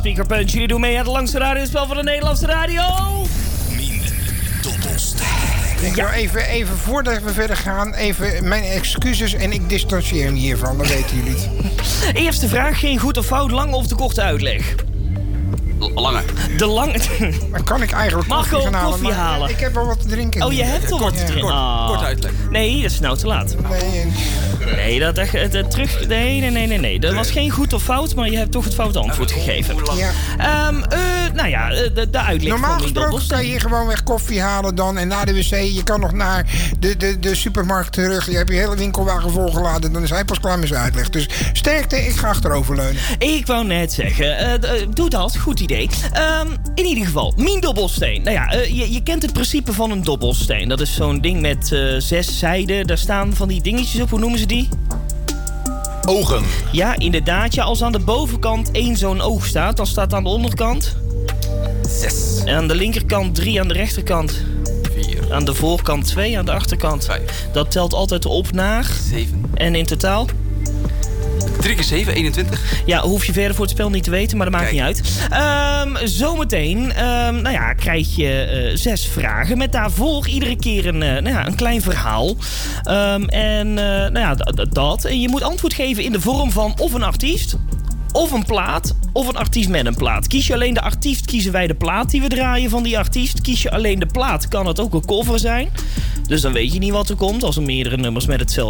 Speaker Punch. Jullie doen mee aan het langste radiospel van de Nederlandse radio. Min Dobbelsteen. Ja. Even voordat we verder gaan, even mijn excuses en ik distancieer me hiervan, dat weten jullie het. Eerste vraag, geen goed of fout, lange of de korte uitleg? Lange. De lange... Dan kan ik eigenlijk Marco, koffie gaan halen. koffie halen. Ik heb al wat te drinken. Oh, je hebt al wat te drinken? Kort uitleg. Nee, dat is nou te laat. Nee, dat terug... Nee. Dat was geen goed of fout, maar je hebt toch het foute antwoord gegeven. Ja. Nou ja, de uitleg Normaal van die gesproken Dobbelsteen. kan je gewoon weg koffie halen dan. En na de wc, je kan nog naar de supermarkt terug. Je hebt je hele winkelwagen volgeladen. Dan is hij pas klaar met zijn uitleg. Dus sterkte, ik ga achteroverleunen. Ik wou net zeggen, doe dat, goed idee. In ieder geval, Min Dobbelsteen. Nou ja, je kent het principe van een dobbelsteen. Dat is zo'n ding met 6 zijden. Daar staan van die dingetjes op, hoe noemen ze die? Ogen. Ja, inderdaad. Ja, als aan de bovenkant 1 zo'n oog staat, dan staat aan de onderkant 6. en aan de linkerkant 3, aan de rechterkant 4. aan de voorkant 2, aan de achterkant 5. Dat telt altijd op naar 7. en in totaal? 3 keer 7, 21. Ja, hoef je verder voor het spel niet te weten, maar dat maakt niet uit. Zometeen krijg je 6 vragen met daarvoor iedere keer een klein verhaal. Dat. En je moet antwoord geven in de vorm van of een artiest, of een plaat, of een artiest met een plaat. Kies je alleen de artiest, kiezen wij de plaat die we draaien van die artiest. Kies je alleen de plaat, kan het ook een cover zijn. Dus dan weet je niet wat er komt. Als er meerdere nummers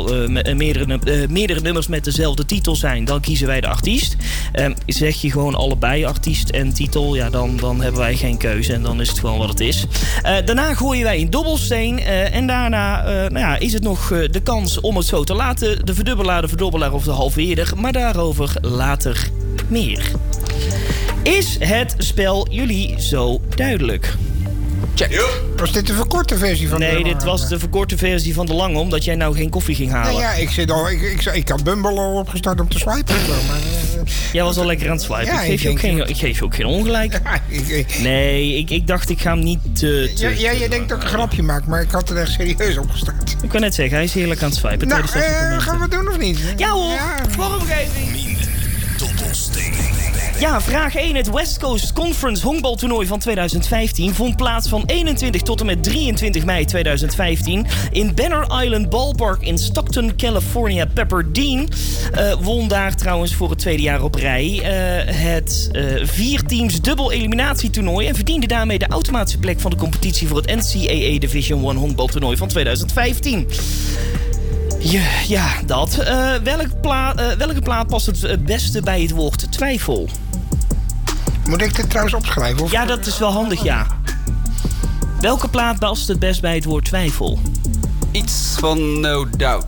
met dezelfde titel zijn, dan kiezen wij de artiest. Zeg je gewoon allebei artiest en titel, ja, dan hebben wij geen keuze en dan is het gewoon wat het is. Daarna gooien wij een dobbelsteen en daarna is het nog de kans om het zo te laten. De verdubbelaar of de halveerder, maar daarover later meer. Is het spel jullie zo duidelijk? Check. Was dit de verkorte versie van de Nee, lange? dit was de verkorte versie van de lange, omdat jij nou geen koffie ging halen. Nee, ja, ik had Bumble al opgestart om te swipen. Maar, Jij was al lekker aan het swipen. Ja, ik geef je ook geen ongelijk. Nee, ik dacht ik ga hem niet je denkt dat ik een grapje maak, maar ik had er echt serieus opgestart. Ik kan net zeggen, hij is heerlijk aan het swipen. Nou, tijdens dat moment. gaan we het doen of niet? Ja hoor, vormgeving. Min Dobbelsteen. Ja, vraag 1. Het West Coast Conference honkbaltoernooi van 2015 vond plaats van 21 tot en met 23 mei 2015 in Banner Island Ballpark in Stockton, California. Pepperdine won daar trouwens voor het tweede jaar op rij het 4 teams dubbel eliminatietoernooi en verdiende daarmee de automatische plek van de competitie voor het NCAA Division I honkbaltoernooi van 2015. Ja, dat. Welke plaat past het beste bij het woord twijfel? Moet ik dit trouwens opschrijven? Of? Ja, dat is wel handig, ja. Welke plaat past het best bij het woord twijfel? Iets van No Doubt.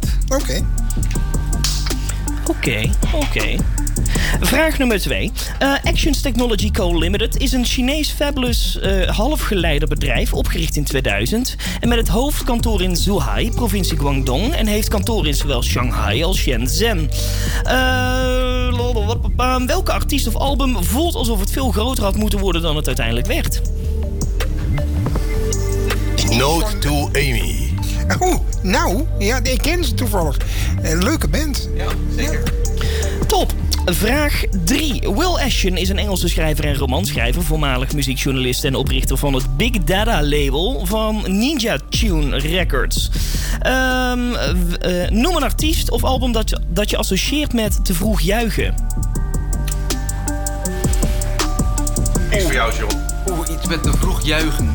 Oké. Vraag nummer 2. Actions Technology Co. Limited is een Chinees fabulous halfgeleiderbedrijf opgericht in 2000 en met het hoofdkantoor in Zhuhai, provincie Guangdong, en heeft kantoor in zowel Shanghai als Shenzhen. Welke artiest of album voelt alsof het veel groter had moeten worden dan het uiteindelijk werd? Note to Amy. Ja, ik ken ze toevallig. Leuke band. Ja, zeker. Top. Vraag 3. Will Ashton is een Engelse schrijver en romanschrijver, voormalig muziekjournalist en oprichter van het Big Dada label van Ninja Tune Records. Noem een artiest of album dat je associeert met te vroeg juichen. Iets voor jou, John. Iets met te vroeg juichen.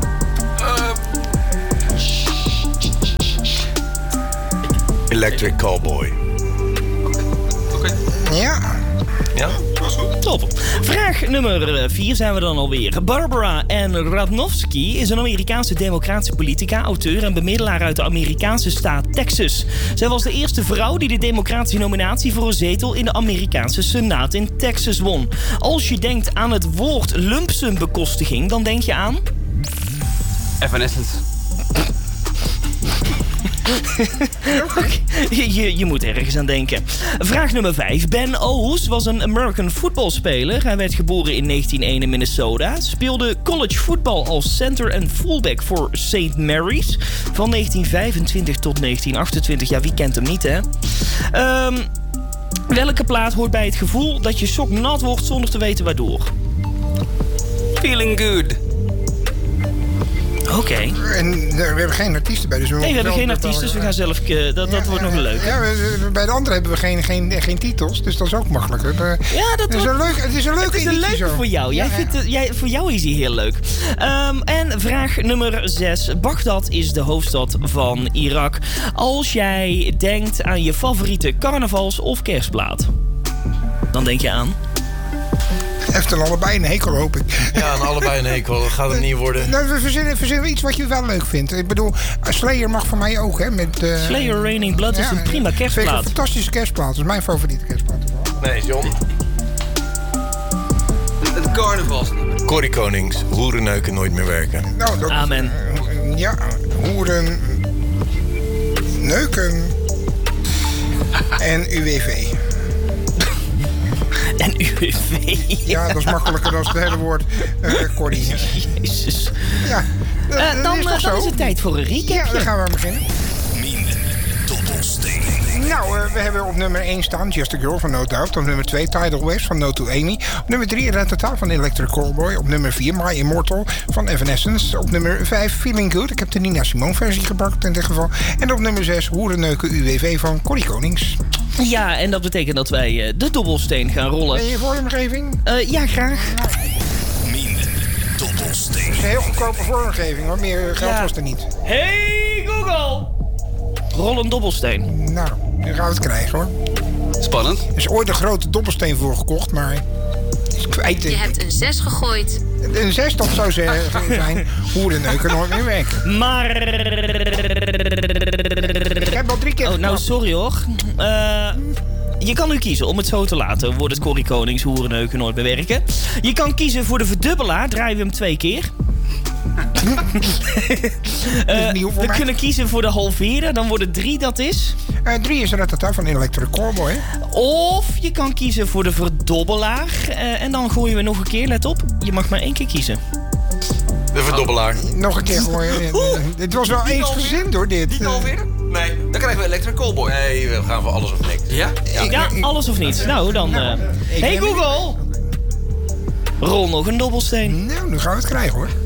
Electric Cowboy. Oké. Ja. Ja? Top. Vraag nummer 4 zijn we dan alweer. Barbara Ann Radnowski is een Amerikaanse democratische politica, auteur en bemiddelaar uit de Amerikaanse staat Texas. Zij was de eerste vrouw die de democratische nominatie voor een zetel in de Amerikaanse Senaat in Texas won. Als je denkt aan het woord lumpsumbekostiging, dan denk je aan... Evanescence. Je moet ergens aan denken. Vraag nummer 5. Ben O's was een American footballspeler. Hij werd geboren in 1901 in Minnesota. Speelde college voetbal als center en fullback voor St. Mary's. Van 1925 tot 1928. Ja, wie kent hem niet, hè? Welke plaat hoort bij het gevoel dat je sok nat wordt zonder te weten waardoor? Feeling good. Oké. En we hebben geen artiesten bij. Dus we Nee, we hebben geen artiest, dus we gaan zelf... Dat wordt nog een leuke. Ja, bij de andere hebben we geen titels, dus dat is ook makkelijker. Ja, dat het is een leuke Het is een editie leuke zo. voor jou. Voor jou is hij heel leuk. En vraag nummer 6. Bagdad is de hoofdstad van Irak. Als jij denkt aan je favoriete carnavals- of kerstplaat, dan denk je aan... Heeft dan allebei een hekel, hoop ik. Ja, aan allebei een hekel. Dat gaat het niet worden. Nou, we verzinnen iets wat je wel leuk vindt. Ik bedoel, Slayer mag voor mij ook, hè. Slayer Raining Blood is een prima Vind ik kerstplaat. een fantastische kerstplaat. Dat is mijn favoriete kerstplaat. Nee, John. Het carnavalsnummer. Corrie Konings. Hoerenneuken nooit meer werken. Nou, dat, Amen. Ja, hoeren, neuken en UWV. En UWV. Ja, dat is makkelijker dan het hele woord Corrie. Jezus. Ja, Dan is toch zo? is het tijd voor een recapje. Ja, dan gaan we aan beginnen. Mien Dobbelsteen. Nou, we hebben op nummer 1 staan Just a Girl van No Doubt. Op nummer 2 Tidal Waves van No to Amy. Op nummer 3 Ratata van Electric Callboy. Op nummer 4 My Immortal van Evanescence. Op nummer 5 Feeling Good. Ik heb de Nina Simone versie gepakt in dit geval. En op nummer 6 Hoerenneuken UWV van Corrie Konings. Ja, en dat betekent dat wij de dobbelsteen gaan rollen. Ben je vormgeving? Ja, graag. Mien Dobbelsteen. Het is een heel goedkope vormgeving, hoor. Meer geld Ja. was er niet. Hey Google! Rol een dobbelsteen. Nou, nu gaan we het krijgen, hoor. Spannend. Er is ooit een grote dobbelsteen voor gekocht, maar... is kwijt. Je hebt een 6 gegooid. Een 6 dat zou zijn. Hoerenneuken nooit meer werken. Maar... Ik heb al 3 keer Oh, nou, geklapt. sorry hoor. Je kan nu kiezen om het zo te laten. Wordt het Corrie Konings hoerenneuken nooit bewerken. Je kan kiezen voor de verdubbelaar. Draaien we hem 2 keer. nieuw voor We mij. kunnen kiezen voor de halveren. Dan wordt het 3, dat is. 3 is Ratata van Electric Callboy. Of je kan kiezen voor de verdobbelaar. En dan gooien we nog een keer. Let op, je mag maar 1 keer kiezen. De verdobbelaar. Nog een keer gooien. Dit was wel eensgezind, hoor, dit. Niet alweer? Nee. Dan krijgen we Electric Callboy. Nee, we gaan voor alles of niks. Ja? Ja, alles of niets. Nou, dan... ik Hey ben Google! Rol nog een dobbelsteen. Nou, nu gaan we het krijgen, hoor.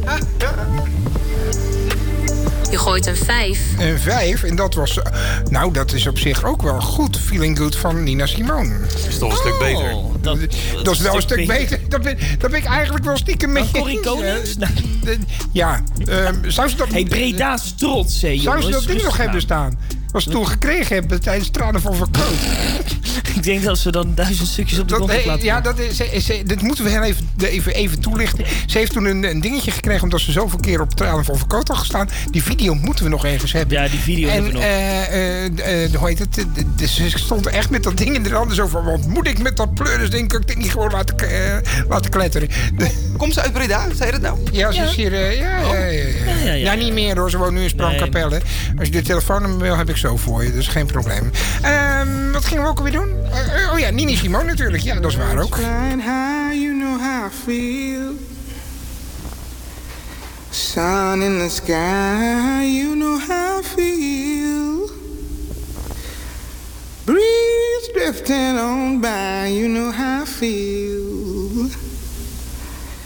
Je gooit een 5. Een 5, en dat was... nou, dat is op zich ook wel goed. Feeling Good van Nina Simone. Is toch een stuk beter. Oh, Dat is wel een stuk beter. Dat ben ik eigenlijk wel stiekem mee Dan Corrie eens. Konings? Nou. Ja, zou ze dat... Hey, Breda's trots, hè, jongens. Zou ze dat ding nog Rustig hebben aan. staan? Als ze toen gekregen hebben tijdens tranen van verkoop. Ik denk dat ze dan 1000 stukjes op de grond heeft laten Ja, dit moeten we heel even toelichten. Ze heeft toen een dingetje gekregen omdat ze zoveel keer op tranen van verkoop had gestaan. Die video moeten we nog ergens hebben. Ja, die video hebben we nog. Hoe heet het? Ze stond echt met dat ding in de handen zo van... wat moet ik met dat pleurisding? Kan ik dit niet gewoon laten kletteren? Komt ze uit Breda? Zei je dat nou? Ja, ze is hier... Ja. Ja, niet meer hoor. Ze woont nu in Sprangkapelle. Als je de telefoonnummer wil, heb ik zo voor je. Dus geen probleem. Wat gingen we ook alweer doen? Oh ja, Nina Simone natuurlijk. Ja, dat is waar ook. Flying high, you know how I feel. Sun in the sky, you know how I feel. Breeze drifting on by, you know how I feel.